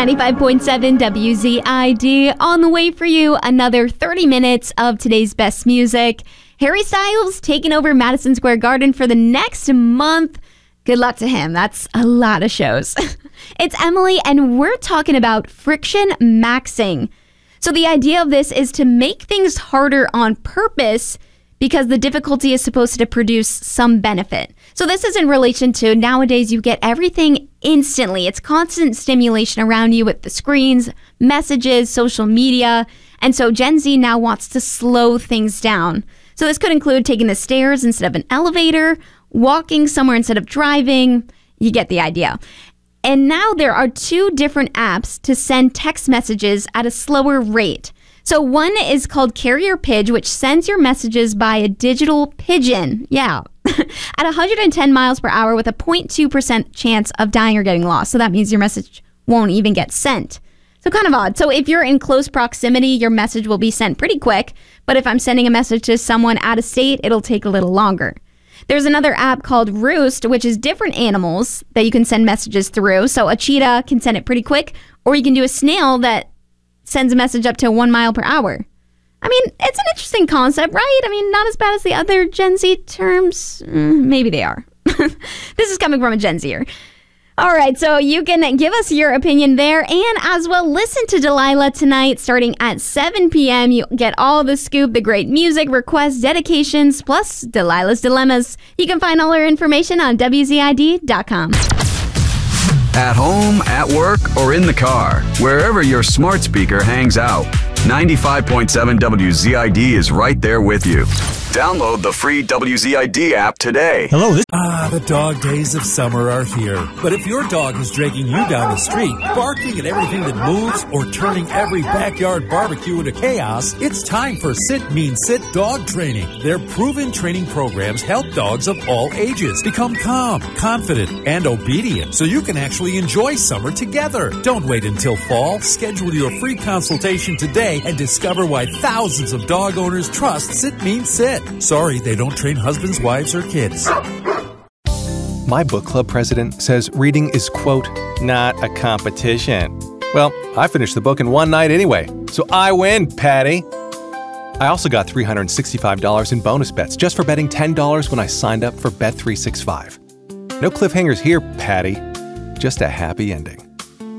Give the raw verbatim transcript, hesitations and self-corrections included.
ninety-five point seven W Z I D. On the way for you, another thirty minutes of today's best music. Harry Styles taking over Madison Square Garden for the next month. Good luck to him. That's a lot of shows. It's Emily, and we're talking about friction maxing. So the idea of this is to make things harder on purpose because the difficulty is supposed to produce some benefit. So this is in relation to nowadays you get everything instantly. It's constant stimulation around you with the screens, messages, social media. And so Gen Z now wants to slow things down. So this could include taking the stairs instead of an elevator, walking somewhere instead of driving. You get the idea. And now there are two different apps to send text messages at a slower rate. So one is called Carrier Pidge, which sends your messages by a digital pigeon. Yeah. At one hundred ten miles per hour with a zero point two percent chance of dying or getting lost. So that means your message won't even get sent. So kind of odd. So if you're in close proximity, your message will be sent pretty quick. But if I'm sending a message to someone out of state, it'll take a little longer. There's another app called Roost, which is different animals that you can send messages through. So a cheetah can send it pretty quick, or you can do a snail that sends a message up to one mile per hour. I mean, it's an interesting concept, right? I mean, not as bad as the other Gen Z terms. Mm, maybe they are. This is coming from a Gen Zer. All right, so you can give us your opinion there, and as well, listen to Delilah tonight starting at seven p.m. You get all the scoop, the great music, requests, dedications, plus Delilah's Dilemmas. You can find all our information on W Z I D dot com. At home, at work, or in the car, wherever your smart speaker hangs out, ninety-five point seven W Z I D is right there with you. Download the free W Z I D app today. Hello. This- ah, the dog days of summer are here. But if your dog is dragging you down the street, barking at everything that moves, or turning every backyard barbecue into chaos, it's time for Sit Mean Sit dog training. Their proven training programs help dogs of all ages become calm, confident, and obedient so you can actually enjoy summer together. Don't wait until fall. Schedule your free consultation today and discover why thousands of dog owners trust Sit Mean Sit. Sorry, they don't train husbands, wives, or kids. My book club president says reading is, quote, not a competition. Well, I finished the book in one night anyway, so I win, Patty. I also got three hundred sixty-five dollars in bonus bets just for betting ten dollars when I signed up for Bet three sixty-five. No cliffhangers here, Patty. Just a happy ending.